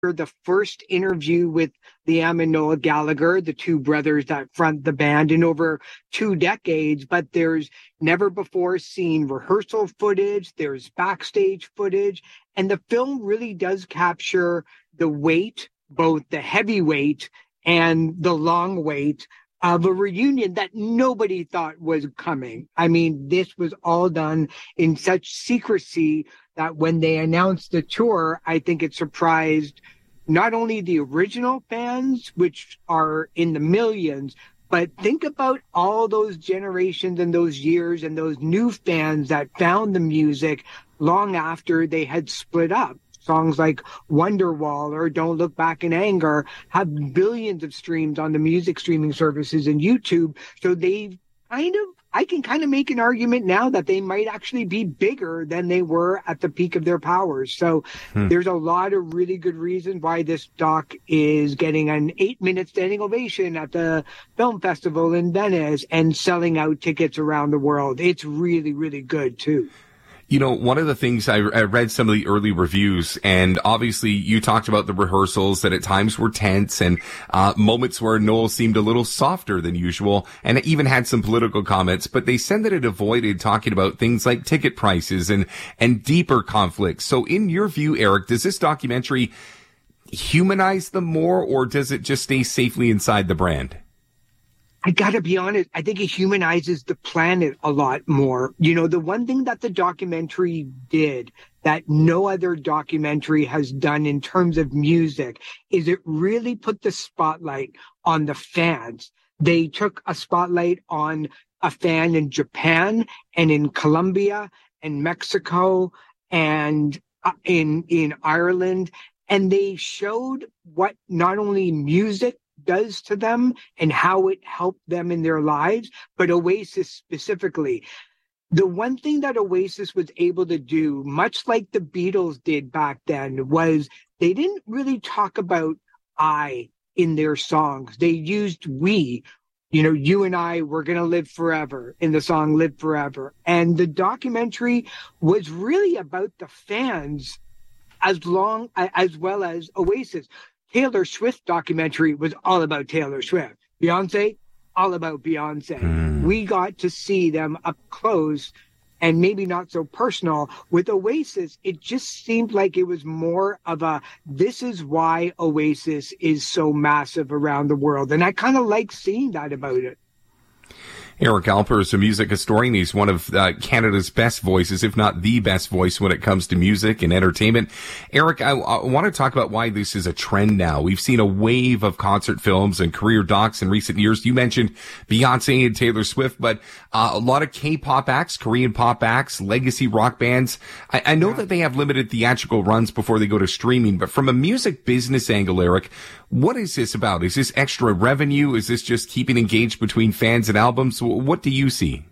the first interview with Liam and Noel Gallagher, the two brothers that front the band, in over 2 decades, but there's never before seen rehearsal footage, there's backstage footage, and the film really does capture the weight, both the heavy weight and the long wait of a reunion that nobody thought was coming. I mean, this was all done in such secrecy that when they announced the tour, I think it surprised not only the original fans, which are in the millions, but think about all those generations and those years and those new fans that found the music long after they had split up. Songs like Wonderwall or Don't Look Back in Anger have billions of streams on the music streaming services and YouTube. So I can kind of make an argument now that they might actually be bigger than they were at the peak of their powers. So there's a lot of really good reasons why this doc is getting an 8-minute standing ovation at the film festival in Venice and selling out tickets around the world. It's really, really good too. You know, one of the things I read some of the early reviews, and obviously you talked about the rehearsals that at times were tense and moments where Noel seemed a little softer than usual, and it even had some political comments, but they said that it avoided talking about things like ticket prices and deeper conflicts. So in your view, Eric, does this documentary humanize them more, or does it just stay safely inside the brand? I gotta be honest, I think it humanizes the planet a lot more. You know, the one thing that the documentary did that no other documentary has done in terms of music is it really put the spotlight on the fans. They took a spotlight on a fan in Japan and in Colombia and Mexico and in Ireland, and they showed what not only music does to them and how it helped them in their lives, but Oasis specifically. The one thing that Oasis was able to do, much like the Beatles did back then, was they didn't really talk about I in their songs. They used we. You know, you and I, we're going to live forever in the song Live Forever. And the documentary was really about the fans as well as Oasis. Taylor Swift documentary was all about Taylor Swift. Beyonce, all about Beyonce. We got to see them up close and maybe not so personal. With Oasis, it just seemed like it was more of this is why Oasis is so massive around the world. And I kind of like seeing that about it. Eric Alper is a music historian. He's one of Canada's best voices, if not the best voice when it comes to music and entertainment. Eric, I want to talk about why this is a trend now. We've seen a wave of concert films and career docs in recent years. You mentioned Beyonce and Taylor Swift, but a lot of K-pop acts, Korean pop acts, legacy rock bands. I know that they have limited theatrical runs before they go to streaming, but from a music business angle, Eric, what is this about? Is this extra revenue? Is this just keeping engaged between fans and albums? What do you see?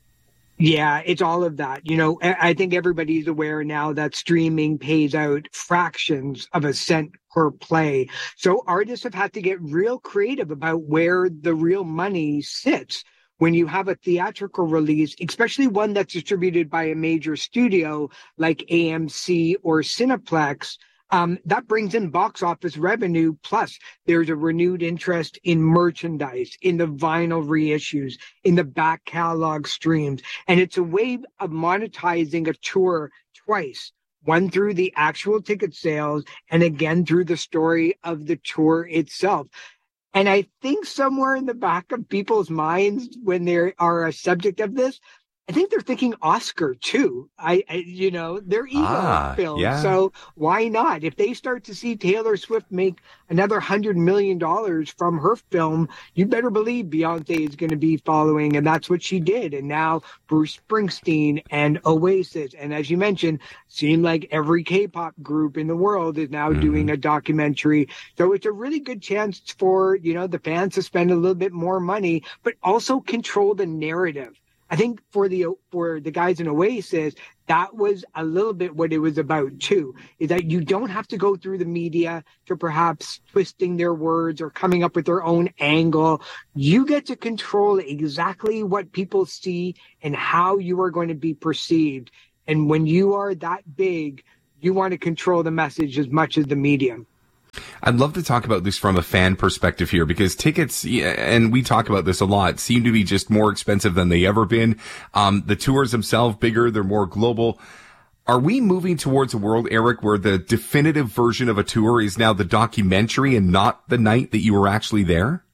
Yeah, it's all of that. You know, I think everybody's aware now that streaming pays out fractions of a cent per play. So artists have had to get real creative about where the real money sits. When you have a theatrical release, especially one that's distributed by a major studio like AMC or Cineplex, that brings in box office revenue. Plus, there's a renewed interest in merchandise, in the vinyl reissues, in the back catalog streams. And it's a way of monetizing a tour twice. One through the actual ticket sales and again through the story of the tour itself. And I think somewhere in the back of people's minds when they are a subject of this, I think they're thinking Oscar too. They're ego films. Yeah. So why not? If they start to see Taylor Swift make another $100 million from her film, you better believe Beyonce is going to be following. And that's what she did. And now Bruce Springsteen and Oasis. And as you mentioned, seemed like every K-pop group in the world is now doing a documentary. So it's a really good chance for, the fans to spend a little bit more money, but also control the narrative. I think for the guys in Oasis, that was a little bit what it was about too, is that you don't have to go through the media to perhaps twisting their words or coming up with their own angle. You get to control exactly what people see and how you are going to be perceived. And when you are that big, you want to control the message as much as the medium. I'd love to talk about this from a fan perspective here, because tickets, and we talk about this a lot, seem to be just more expensive than they ever been. The tours themselves bigger, they're more global. Are we moving towards a world, Eric, where the definitive version of a tour is now the documentary and not the night that you were actually there?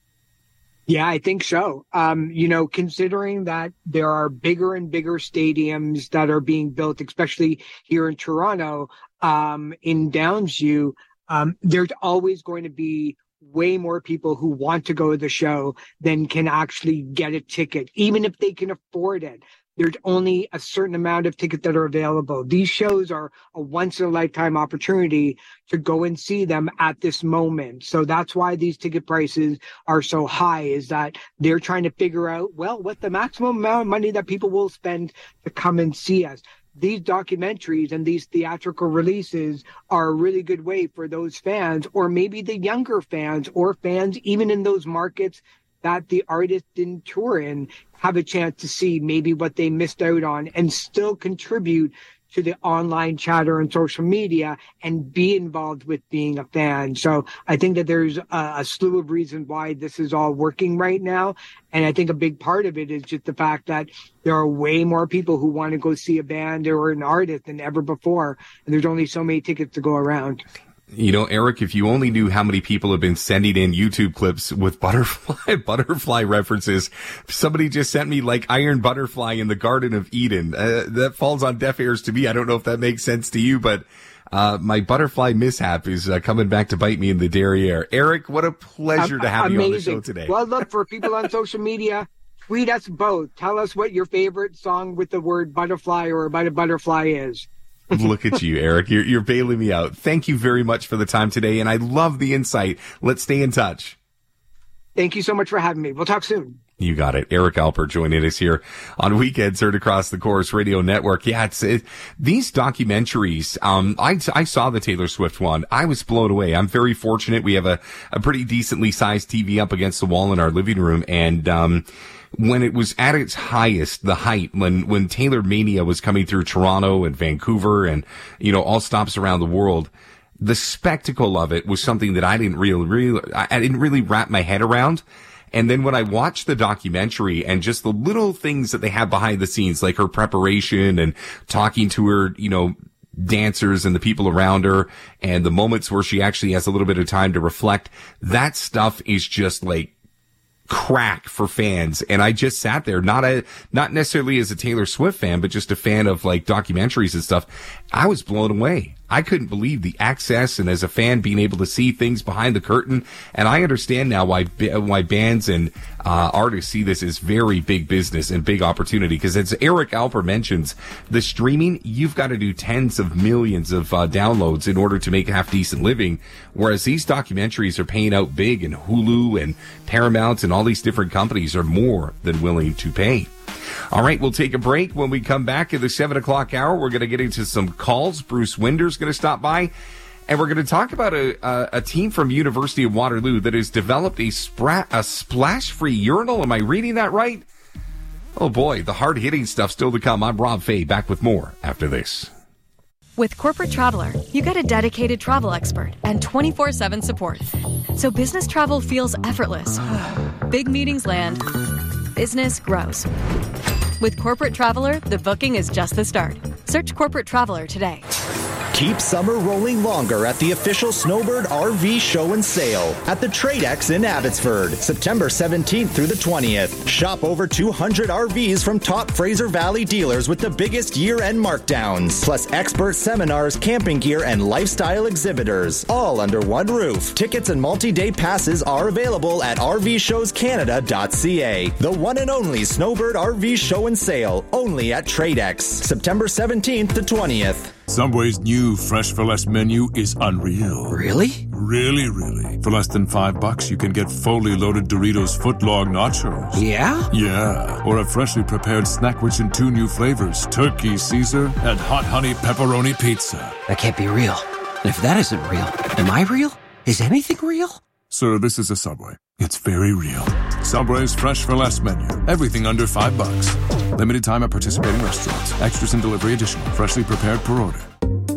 Yeah, I think so. Considering that there are bigger and bigger stadiums that are being built, especially here in Toronto, in Downsview, there's always going to be way more people who want to go to the show than can actually get a ticket, even if they can afford it. There's only a certain amount of tickets that are available. These shows are a once-in-a-lifetime opportunity to go and see them at this moment. So that's why these ticket prices are so high, is that they're trying to figure out, well, what the maximum amount of money that people will spend to come and see us. These documentaries and these theatrical releases are a really good way for those fans, or maybe the younger fans, or fans even in those markets that the artist didn't tour in, have a chance to see maybe what they missed out on and still contribute to the online chatter and social media and be involved with being a fan. So I think that there's a slew of reasons why this is all working right now. And I think a big part of it is just the fact that there are way more people who want to go see a band or an artist than ever before. And there's only so many tickets to go around. You know, Eric, if you only knew how many people have been sending in YouTube clips with butterfly references. Somebody just sent me like Iron Butterfly in the Garden of Eden. That falls on deaf ears to me. I don't know if that makes sense to you, but my butterfly mishap is coming back to bite me in the derriere. Eric, what a pleasure to have you on the show today. Well, look, for people on social media, tweet us both. Tell us what your favorite song with the word butterfly or about a butterfly is. Look at you, Eric. You're bailing me out. Thank you very much for the time today, and I love the insight. Let's stay in touch. Thank you so much for having me. We'll talk soon. You got it. Eric Alper joining us here on Weekends heard across the Corus Radio Network. Yeah, these documentaries. I saw the Taylor Swift one. I was blown away. I'm very fortunate. We have a pretty decently sized TV up against the wall in our living room, and when it was at its highest, the height, when Taylor Mania was coming through Toronto and Vancouver and, all stops around the world, the spectacle of it was something that I didn't really wrap my head around. And then when I watched the documentary and just the little things that they had behind the scenes, like her preparation and talking to her, dancers and the people around her, and the moments where she actually has a little bit of time to reflect, that stuff is just like crack for fans. And I just sat there, not necessarily as a Taylor Swift fan, but just a fan of like documentaries and stuff. I was blown away. I couldn't believe the access, and as a fan being able to see things behind the curtain. And I understand now why bands and artists see this as very big business and big opportunity, because as Eric Alper mentions, the streaming, you've got to do tens of millions of downloads in order to make a half decent living, whereas these documentaries are paying out big, and Hulu and Paramount and all these different companies are more than willing to pay. All right, we'll take a break. When we come back at the 7 o'clock hour, we're going to get into some calls. Bruce Winder's going to stop by, and we're going to talk about a team from University of Waterloo that has developed a splash-free urinal. Am I reading that right? Oh boy, the hard-hitting stuff still to come. I'm Rob Fay, back with more after this. With Corporate Traveler, you get a dedicated travel expert and 24/7 support. So business travel feels effortless. Big meetings land. Business grows. With Corporate Traveler, the booking is just the start. Search Corporate Traveler today. Keep summer rolling longer at the official Snowbird RV Show and Sale at the Tradex in Abbotsford, September 17th through the 20th. Shop over 200 RVs from top Fraser Valley dealers with the biggest year-end markdowns, plus expert seminars, camping gear, and lifestyle exhibitors, all under one roof. Tickets and multi-day passes are available at rvshowscanada.ca. The one and only Snowbird RV Show and Sale, only at Tradex, September 17th to 20th. Subway's new Fresh for Less menu is unreal. Really? Really, really. For less than $5, you can get fully loaded Doritos footlong nachos. Yeah? Yeah. Or a freshly prepared snack rich in 2 new flavors, Turkey Caesar and Hot Honey Pepperoni Pizza. That can't be real. And if that isn't real, am I real? Is anything real? Sir, this is a Subway. It's very real. Subway's Fresh for Less menu. Everything under $5. Limited time at participating restaurants. Extras and delivery additional. Freshly prepared per order.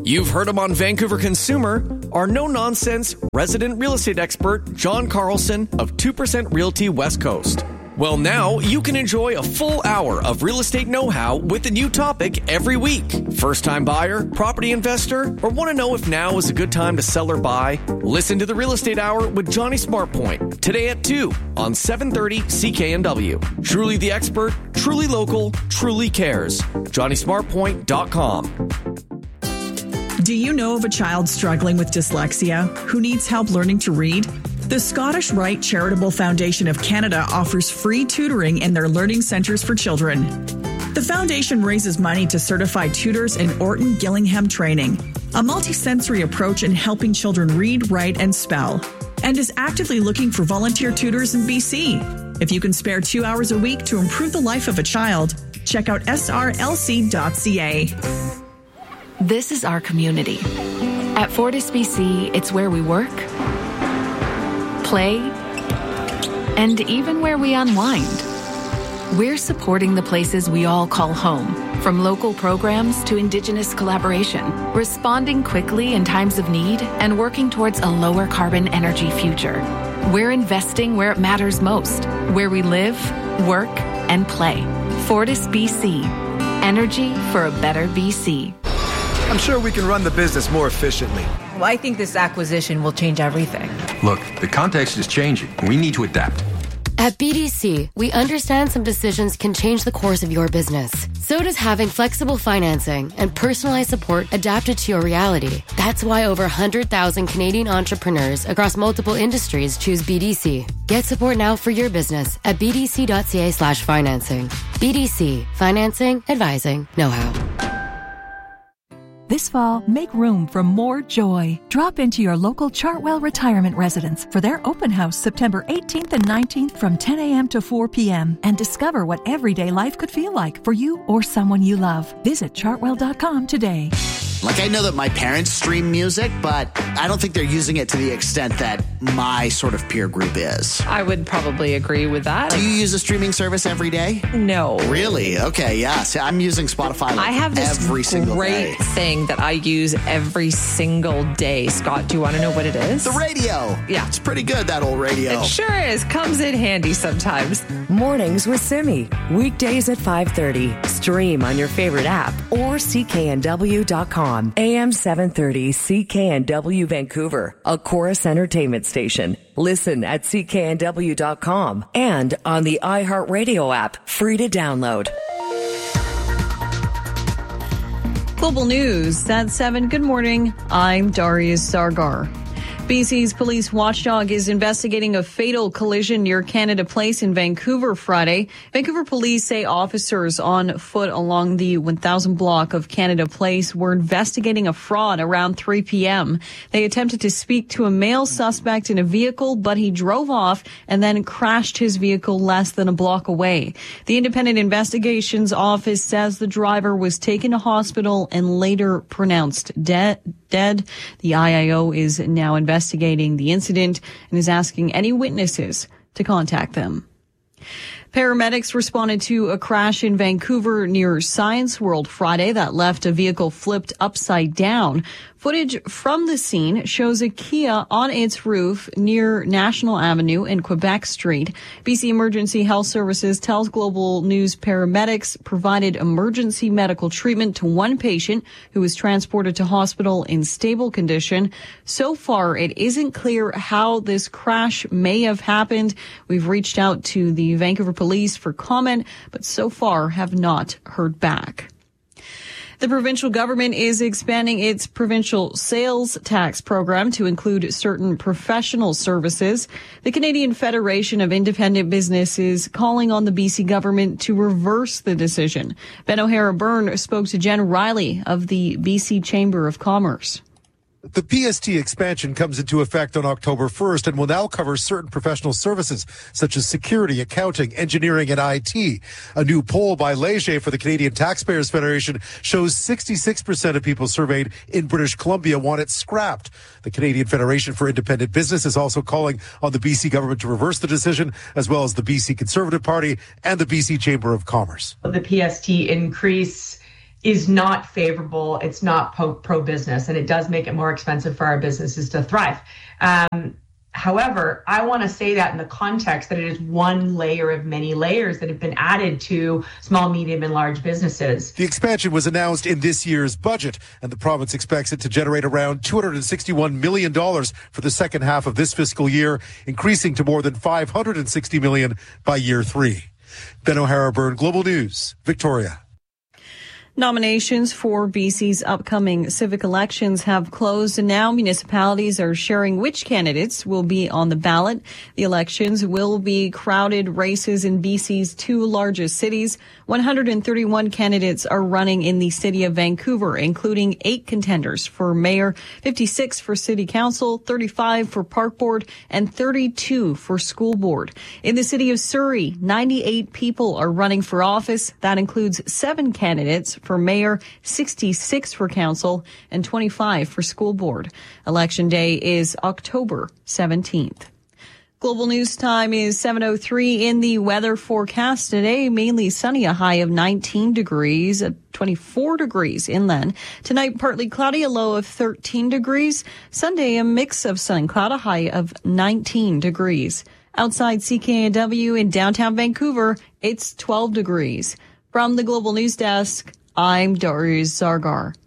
You've heard him on Vancouver Consumer, our no-nonsense resident real estate expert, John Carlson of 2% Realty West Coast. Well, now you can enjoy a full hour of real estate know-how with a new topic every week. First-time buyer, property investor, or want to know if now is a good time to sell or buy? Listen to the Real Estate Hour with Johnny Smartpoint today at 2 on 730 CKNW. Truly the expert, truly local, truly cares. JohnnySmartpoint.com. Do you know of a child struggling with dyslexia who needs help learning to read? The Scottish Rite Charitable Foundation of Canada offers free tutoring in their learning centres for children. The foundation raises money to certify tutors in Orton Gillingham training, a multisensory approach in helping children read, write, and spell, and is actively looking for volunteer tutors in BC. If you can spare 2 hours a week to improve the life of a child, check out srlc.ca. This is our community. At Fortis BC, it's where we work, play, and even where we unwind. We're supporting the places we all call home, from local programs to Indigenous collaboration, responding quickly in times of need and working towards a lower carbon energy future. We're investing where it matters most, where we live, work, and play. Fortis BC. Energy for a better BC. I'm sure we can run the business more efficiently. Well, I think this acquisition will change everything. Look, the context is changing. We need to adapt. At BDC, we understand some decisions can change the course of your business. So does having flexible financing and personalized support adapted to your reality. That's why over 100,000 Canadian entrepreneurs across multiple industries choose BDC. Get support now for your business at bdc.ca/financing. BDC. Financing, advising, know-how. This fall, make room for more joy. Drop into your local Chartwell Retirement Residence for their open house September 18th and 19th from 10 a.m. to 4 p.m. and discover what everyday life could feel like for you or someone you love. Visit chartwell.com today. Like, I know that my parents stream music, but I don't think they're using it to the extent that my sort of peer group is. I would probably agree with that. Do you use a streaming service every day? No. Really? Okay, yeah. See, I'm using Spotify I have this every single great day. thing that I use every single day. Scott, do you want to know what it is? The radio. Yeah. It's pretty good, that old radio. It sure is. Comes in handy sometimes. Mornings with Simi. Weekdays at 5:30. Stream on your favorite app or cknw.com. AM 730 CKNW Vancouver, a Chorus Entertainment station. Listen at cknw.com and on the iHeartRadio app, free to download. Global News at 7. Good morning. I'm Darius Sargar. BC's police watchdog is investigating a fatal collision near Canada Place in Vancouver Friday. Vancouver police say officers on foot along the 1000 block of Canada Place were investigating a fraud around 3 p.m. They attempted to speak to a male suspect in a vehicle, but he drove off and then crashed his vehicle less than a block away. The Independent Investigations Office says the driver was taken to hospital and later pronounced dead. The IIO is now investigating the incident and is asking any witnesses to contact them. Paramedics responded to a crash in Vancouver near Science World Friday that left a vehicle flipped upside down. Footage from the scene shows a Kia on its roof near National Avenue and Quebec Street. BC Emergency Health Services tells Global News paramedics provided emergency medical treatment to one patient who was transported to hospital in stable condition. So far, it isn't clear how this crash may have happened. We've reached out to the Vancouver Police for comment, but so far have not heard back. The provincial government is expanding its provincial sales tax program to include certain professional services. The Canadian Federation of Independent Business is calling on the BC government to reverse the decision. Ben O'Hara-Byrne spoke to Jen Riley of the BC Chamber of Commerce. The PST expansion comes into effect on October 1st and will now cover certain professional services such as security, accounting, engineering, and IT. A new poll by Leger for the Canadian Taxpayers Federation shows 66% of people surveyed in British Columbia want it scrapped. The Canadian Federation for Independent Business is also calling on the BC government to reverse the decision, as well as the BC Conservative Party and the BC Chamber of Commerce. The PST increase is not favorable. It's not pro-business, and it does make it more expensive for our businesses to thrive. However, I want to say that in the context that it is one layer of many layers that have been added to small, medium, and large businesses. The expansion was announced in this year's budget, and the province expects it to generate around $261 million for the second half of this fiscal year, increasing to more than $560 million by year 3. Ben O'Hara Byrne, Global News, Victoria. Nominations for BC's upcoming civic elections have closed, and now municipalities are sharing which candidates will be on the ballot. The elections will be crowded races in BC's 2 largest cities. 131 candidates are running in the city of Vancouver, including 8 contenders for mayor, 56 for city council, 35 for park board, and 32 for school board. In the city of Surrey, 98 people are running for office. That includes 7 candidates for mayor, 66 for council, and 25 for school board. Election day is October 17th. Global News Time is 7:03. In the weather forecast today, mainly sunny, a high of 19 degrees, 24 degrees inland. Tonight, partly cloudy, a low of 13 degrees. Sunday, a mix of sun and cloud, a high of 19 degrees. Outside CKNW in downtown Vancouver, it's 12 degrees. From the Global News Desk, I'm Darius Zargar.